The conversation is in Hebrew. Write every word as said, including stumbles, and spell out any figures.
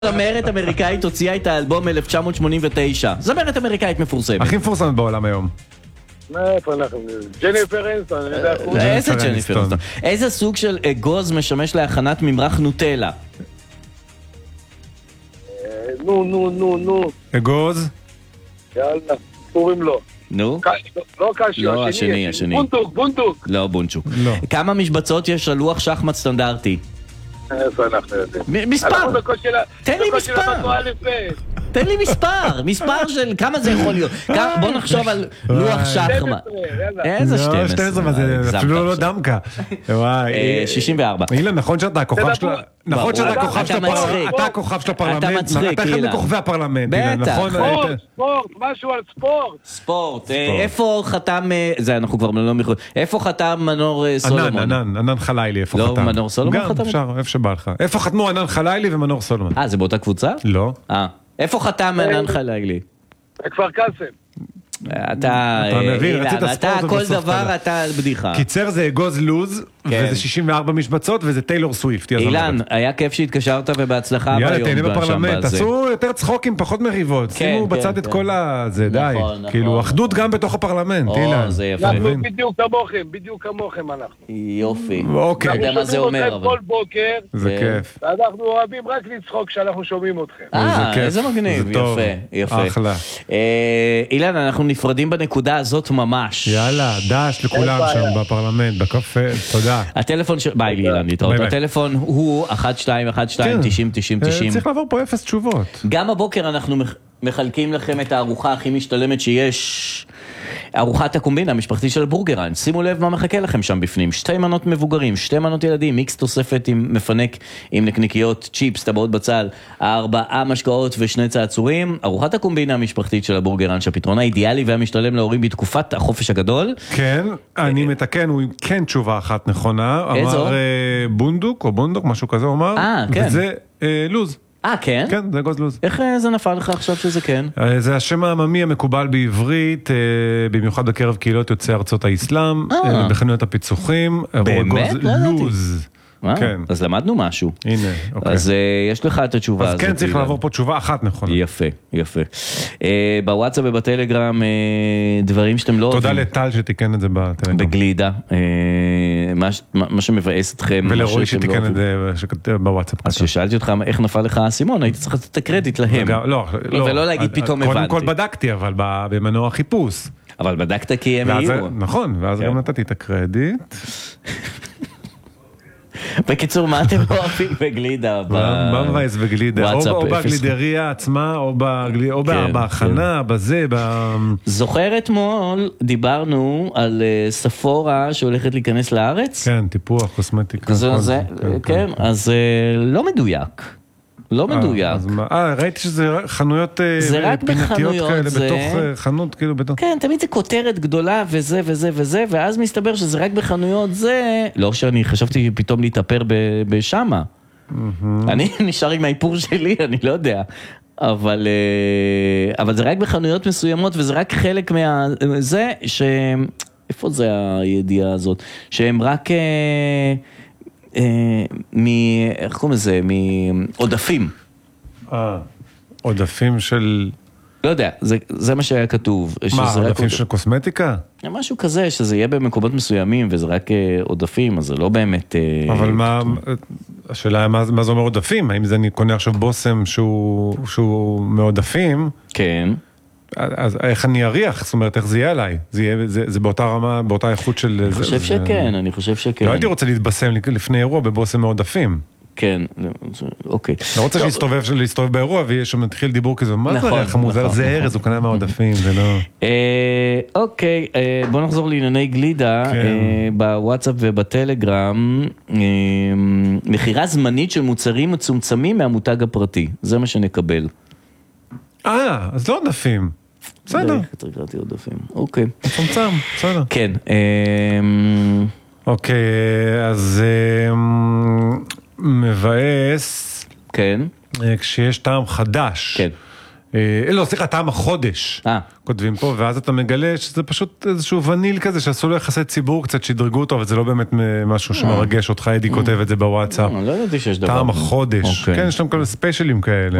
זמרת אמריקאית הוציאה את האלבום אלף תשע מאות שמונים ותשע. זמרת אמריקאית מפורסמת. הכי מפורסמת בעולם היום. מאיפה אנחנו? ג'ניפר אנסטון, אני יודע איך הוא... איזה ג'ניפר אנסטון? איזה סוג של אגוז משמש להכנת ממרח נוטלה? נו, נו, נו, נו. אגוז? יאללה, קוראים לו. נו? לא קשי, לא, השני, השני. בונדוק, בונדוק. לא, בונצ'וק. לא. כמה משבצות יש על לוח שחמט סטנדרטי? איפה אנחנו יודעים? מספר! אנחנו בקושי לה... תן לי מספר! תן לי מספר! מספר של כמה זה יכול להיות? בוא נחשוב על לוח שחמט. איזה שתים עשרה? שתים עשרה, זה אפילו לא דמקה. שישים וארבע. אילן, נכון שאתה הכוכב של... נכון שאתה הכוכב של הפרלמנט. מצחיק. אתה הכוכב של הפרלמנט. אתה מצחיק, אתה אחד אילן. מכוכבי הפרלמנט, אילן, בטח. נכון? ספורט, ספורט, משהו על ספורט. ספורט. איפה חתם... זה אנחנו כבר לא מחוץ. איפה חתם מנור סולומון? ענן, ענן, ענן חלילי, איפה לא, חתם? מנור סולומון גם, חתם? אפשר, איפה שבא לך. איפה חתמו ענן חלילי ומנור סולומון? אה, זה באותה קבוצה? לא. אה. איפה חתם ענן חלילי? בכפר קאסם. אתה, אתה מבין, אילן, רצית אתה ספורט כל ובסוף דבר אתה- אתה בדיחה. קיצר זה אגוז לוז, כן. וזה שישים וארבע משבצות, וזה טיילור סוויפט. יאללה, אילן, מדבר. היה כיף שהתקשרת ובהצלחה יאללה, ביום. תהנה שם בפרלמנט, בזה. תעשו יותר צחוקים, פחות מריבות, כן, שימו כן, בצד את כן. כל ה... זה די, נכון, נכון, כאילו, אחדות נכון. גם בתוך הפרלמנט, או, אילן. זה יפה. אתה אנחנו מבין? בדיוק כמוכם, בדיוק כמוכם אנחנו. יופי. אוקיי. אתה יודע מה זה אנחנו שומעים אומר, אתכם אבל. כל בוקר, זה כן. כיף. ואנחנו אוהבים רק לצחוק כשאנחנו שומעים אתכם. זה אה, כיף. איזה מגניב, זה טוב. יפה, יפה. אחלה. אה, אילן, אנחנו נפרדים בנקודה הזאת ממש. יאללה, דש לכולם אין שם בעיה. בפרלמנט, בקפה, תודה. הטלפון של... ביי, אילן, להתראות. ביי, ביי. הטלפון הוא אחת שתיים אחת שתיים תשעים תשעים אה, תשעים. צריך לעבור פה אפס תשובות. גם הבוקר אנחנו מח- מחלקים לכם את הארוחה הכי משתלמת שיש, ארוחת הקומבינה המשפחתית של בורגראנץ'. שימו לב מה מחכה לכם שם בפנים: שתי מנות מבוגרים, שתי מנות ילדים, מיקס תוספת עם מפנק עם נקניקיות, צ'יפס, טבעות בצל, ארבעה משקאות ושני צעצועים. ארוחת הקומבינה המשפחתית של הבורגראנץ', הפתרון האידיאלי והמשתלם להורים בתקופת החופש הגדול. כן, אני מתקן, הוא כן תשובה אחת נכונה. איזו? אמר אה, בונדוק או בונדוק, משהו כזה הוא אמר. אה, כן. וזה אה, לוז. אה, כן? כן, זה אגוז לוז. איך אה, זה נפל לך עכשיו שזה כן? אה, זה השם העממי המקובל בעברית, אה, במיוחד בקרב קהילות יוצאי ארצות האסלאם, אה. אה, בחנויות הפיצוחים. אה, באמת? אגוז לא ידעתי. לוז. אה, כן. אז למדנו משהו. הנה, אוקיי. אז אה, יש לך את התשובה אז הזאת. כן, צריך אילן. לעבור פה תשובה אחת נכונה. יפה, יפה. אה, בוואטסאפ ובטלגרם, אה, דברים שאתם לא תודה אוהבים. לטל שתיקן את זה בטלגרם. בגלידה. אה, מה ש- מה מה שמבאס אתכם. מה ולרועי שאתם לא שתיקן את אוהבים. זה שכתב בוואטסאפ. אז כששאלתי אותך איך נפל לך האסימון, הייתי צריך לתת את הקרדיט להם. וגם- לא, לא. ולא להגיד פתאום הבנתי. קודם כל בדקתי, אבל ב- במנוע חיפוש. אבל בדקת כי הם ואז- יהיו. נכון, ואז כן. גם נתתי את הקרדיט. בקיצור, מה אתם לא אוהבים בגלידה? ב- מה מבאס בגלידה? או- וואטסאפ או אפס. בגלידריה עצמה, או בגלי- או כן, בהכנה, בזה, ב... זוכר אתמול דיברנו על אה, ספורה שהולכת להיכנס לארץ? כן, טיפוח, קוסמטיקה. זה, כל זה, כן, אז אה, לא מדויק. לא אה, מדויק. אז מה- אה, ראיתי שזה חנויות אה, זה רק פינתיות בחנויות, כאלה, זה- בתוך אה, חנות, כאילו, בתוך... כן, תמיד זה כותרת גדולה וזה וזה וזה, ואז מסתבר שזה רק בחנויות זה, לא שאני חשבתי פתאום להתאפר ב- בשמה. אני נשאר עם האיפור שלי, אני לא יודע. אבל, אה, אבל זה רק בחנויות מסוימות, וזה רק חלק מה... זה ש... איפה זה הידיעה הזאת? שהם רק... אה, אה, מ... איך קוראים לזה? מעודפים. אה, עודפים של... לא יודע, זה, זה מה שהיה כתוב. מה, שזה רק עודפים של קוסמטיקה? משהו כזה, שזה יהיה במקומות מסוימים, וזה רק אה, עודפים, אז זה לא באמת... אה, אבל מה, השאלה מה, מה זה אומר עודפים? האם זה אני קונה עכשיו בוסם שהוא, שהוא מעודפים, כן. אז איך אני אריח? זאת אומרת, איך זה יהיה עליי? זה, יהיה, זה, זה באותה רמה, באותה איכות של... אני חושב זה, שכן, אני חושב שכן. לא הייתי רוצה להתבשם לפני אירוע בבוסם מעודפים. כן, אוקיי. לא רוצה להסתובב, להסתובב באירוע ויהיה שם מתחיל דיבור כזה, מה זה נכון, ריח המוזר? נכון, זה נכון. ארז, הוא קנה מהעודפים, זה לא... אה, אוקיי, אה, בוא נחזור לענייני גלידה, כן. אה, בוואטסאפ ובטלגרם, אה, מחירה זמנית של מוצרים מצומצמים מהמותג הפרטי, זה מה שנקבל. אה, אז לא עודפים. בסדר, תרגעתי עודפים, אוקיי. מצומצם, בסדר. כן, אה, אוקיי, אז אה, מבאס, כן, אה, כשיש טעם חדש. כן. לא, סליחה, טעם החודש, כותבים פה, ואז אתה מגלה שזה פשוט איזשהו וניל כזה, שעשו לו יחסי ציבור, קצת שדרגו אותו, אבל זה לא באמת משהו שמרגש אותך, אדי כותב את זה בוואטסאפ. לא ידעתי שיש דבר. טעם החודש, כן, יש להם כל ספיישלים כאלה.